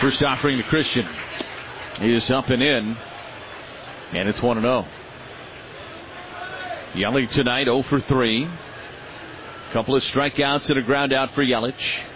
First offering to Christian is up and in, and it's 1-0. Yelich tonight 0 for 3. Couple of strikeouts and a ground out for Yelich.